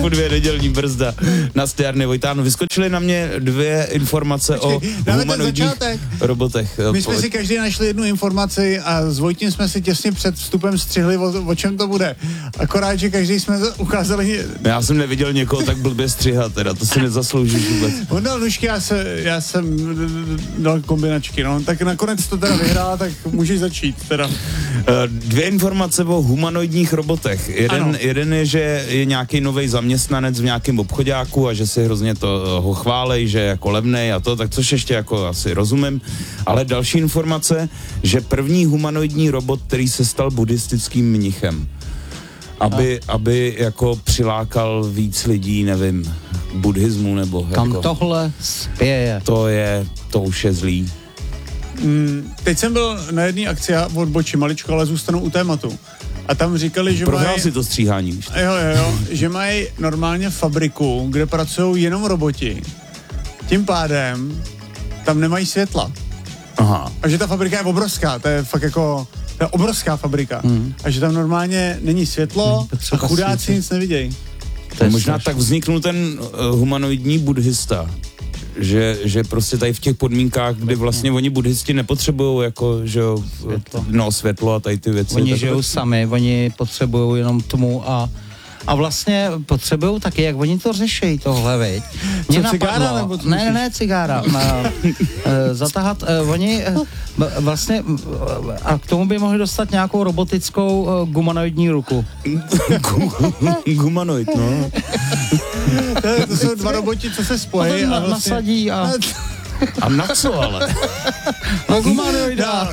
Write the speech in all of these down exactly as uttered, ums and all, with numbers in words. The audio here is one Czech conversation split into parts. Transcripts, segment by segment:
typu dvě nedělní brzda na Stejárny Vojtánu. Vyskočily na mě dvě informace Počkej, o humanoidních robotech. My jsme si každý našli jednu informaci a s Vojtím jsme si těsně před vstupem střihli, o, o čem to bude. Akorát, že každý jsme ukázali... Já jsem neviděl někoho tak blbě střihat, teda, to si nezaslouží vůbec. On dal nůžky, já, se, já jsem dal kombinačky, no. Tak nakonec to teda vyhrál, tak můžeš začít, teda. Dvě informace o humanoidních robotech. Jeden, jeden je, že je nějaký nový zaměstnanec v nějakém obchodáku a že si hrozně to ho chválej, že je jako levnej a to, tak což ještě jako asi rozumím. Ale další informace, že první humanoidní robot, který se stal buddhistickým mnichem. Aby, aby jako přilákal víc lidí, nevím, k buddhismu nebo Kam jako... tohle spěje. To je, to už je zlý. Mm, teď jsem byl na jedné akci, já odbočím maličko, ale zůstanu u tématu. A tam říkali, že Prohrál mají... si to stříhání. Už. Jo, jo, jo, že mají normálně fabriku, kde pracují jenom roboti. Tím pádem tam nemají světla. Aha. A že ta fabrika je obrovská, to je fakt jako... To je obrovská fabrika. Hmm. A že tam normálně není světlo hmm, a chudáci světlo. Nic nevidějí. To možná strašný. Tak vzniknul ten uh, humanoidní buddhista. Že, že prostě tady v těch podmínkách, kdy vlastně oni buddhisti nepotřebují jako, že jo, světlo. No, světlo a tady ty věci. Oni žijou sami, oni potřebují jenom tmu a a vlastně potřebují taky, jak oni to řeší, tohle, veď. Mě co, cigára, nebo co ne, ne, ne, cigára. Zatahat, uh, oni uh, vlastně, uh, a k tomu by mohli dostat nějakou robotickou uh, gumanoidní ruku. Gumanoid, no. to, to jsou dva roboti, co se spojí. A, a vlastně... nasadí a... A na co ale? Na gumanoida.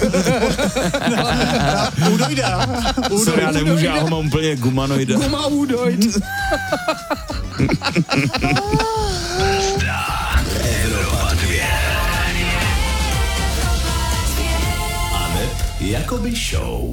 Na údojda. Co já nemůžu, já ho mám úplně gumanoida. Guma údojd. Evropa dvě. Aneb Jakoby Show.